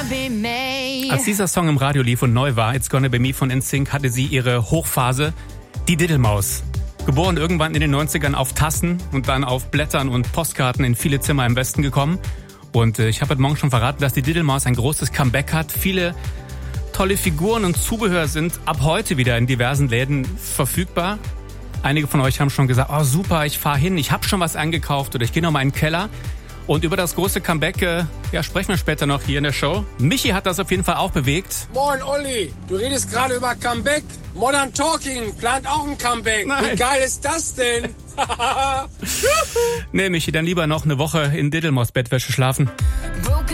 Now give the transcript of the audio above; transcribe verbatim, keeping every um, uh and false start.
be me. Als dieser Song im Radio lief und neu war, It's Gonna Be Me von N Sync, hatte sie ihre Hochphase, die Diddlemaus. Geboren irgendwann in den neunzigern auf Tassen und dann auf Blättern und Postkarten in viele Zimmer im Westen gekommen. Und äh, ich habe heute Morgen schon verraten, dass die Diddlemaus ein großes Comeback hat. Viele tolle Figuren und Zubehör sind ab heute wieder in diversen Läden verfügbar. Einige von euch haben schon gesagt, oh super, ich fahre hin, ich habe schon was eingekauft oder ich gehe noch mal in den Keller. Und über das große Comeback äh, ja, sprechen wir später noch hier in der Show. Michi hat das auf jeden Fall auch bewegt. Moin Olli, du redest gerade über Comeback. Modern Talking plant auch ein Comeback. Nein. Wie geil ist das denn? Nee, Michi, dann lieber noch eine Woche in Diddlemaus Bettwäsche schlafen. Broken